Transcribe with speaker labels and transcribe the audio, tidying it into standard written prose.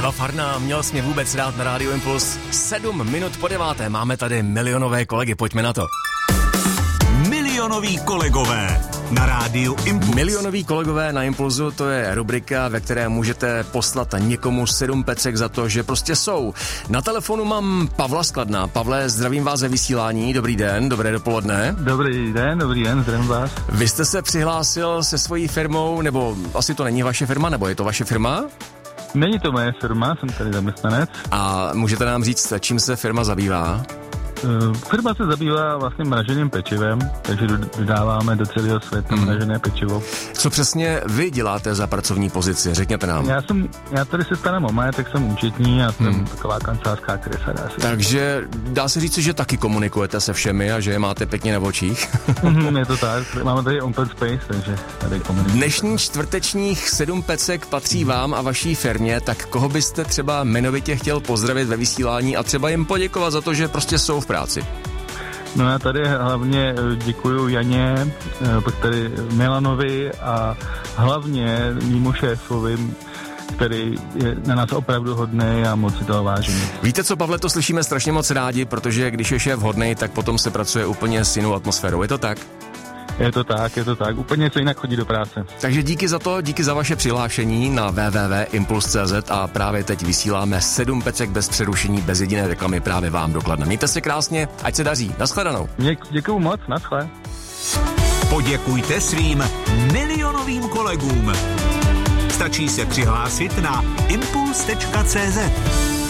Speaker 1: Eva Farná, měl jsi mě vůbec rád na Rádiu Impuls. 7 minut po 9. Máme tady milionové kolegy, pojďme na to.
Speaker 2: Milionoví kolegové na Rádiu Impuls.
Speaker 1: Milionoví kolegové na Impulzu, to je rubrika, ve které můžete poslat někomu 7 pecek za to, že prostě jsou. Na telefonu mám Pavla z Kladna. Pavle, zdravím vás ze vysílání. Dobrý den, dobré dopoledne.
Speaker 3: Dobrý den, zdravím vás.
Speaker 1: Vy jste se přihlásil se svojí firmou, nebo asi to není vaše firma, nebo je to vaše firma?
Speaker 3: Není to moje firma, jsem tady zaměstnanec.
Speaker 1: A můžete nám říct, čím se firma zabývá?
Speaker 3: Firma se zabývá vlastně mraženým pečivem, takže dodáváme do celého světa mražené pečivo.
Speaker 1: Co přesně vy děláte za pracovní pozici? Řekněte nám.
Speaker 3: Já tady se starám o majetek, jsem účetní a jsem taková kancelářská krysa.
Speaker 1: Takže dá se říct, že taky komunikujete se všemi a že je máte pěkně na očích.
Speaker 3: Je to tak, máme tady open space, takže tady komunikujeme.
Speaker 1: Dnešní čtvrtečních 7 pecek patří vám a vaší firmě, tak koho byste třeba jmenovitě chtěl pozdravit ve vysílání a třeba jim poděkovat za to, že prostě jsou v práci?
Speaker 3: No já tady hlavně děkuju Janě, pak tady Milanovi a hlavně mému šéfovi, který je na nás opravdu hodnej a moc si toho vážím.
Speaker 1: Víte co, Pavle, to slyšíme strašně moc rádi, protože když je šéf hodnej, tak potom se pracuje úplně s jinou atmosférou. Je to tak?
Speaker 3: Je to tak. Úplně co jinak chodí do práce.
Speaker 1: Takže díky za to, díky za vaše přihlášení na www.impuls.cz a právě teď vysíláme 7 pecek bez přerušení, bez jediné reklamy právě vám do Kladna. Mějte se krásně, ať se daří. Naschledanou.
Speaker 3: Děkuju moc, naschle.
Speaker 2: Poděkujte svým milionovým kolegům. Stačí se přihlásit na impuls.cz.